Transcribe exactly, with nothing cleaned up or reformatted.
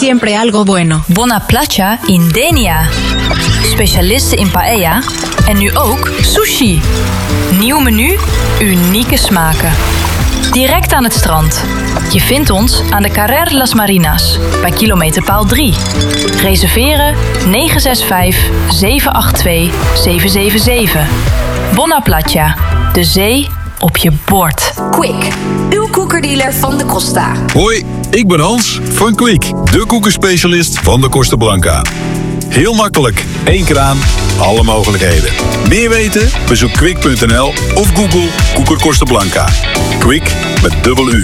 siempre algo bueno. Bonaplata in Denia. Specialisten in paella en nu ook sushi. Nieuw menu, unieke smaken. Direct aan het strand. Je vindt ons aan de Carrer de las Marinas, bij kilometerpaal drie. Reserveren negen zes vijf, zeven acht twee, zeven zeven zeven. Bonaplata, de zee op je bord. Quick, uw koekerdealer van de Costa. Hoi, ik ben Hans van Quick, de koekenspecialist van de Costa Blanca. Heel makkelijk, één kraan, alle mogelijkheden. Meer weten? Bezoek quick punt n l of Google Koeker Costa Blanca. Quick met dubbel U.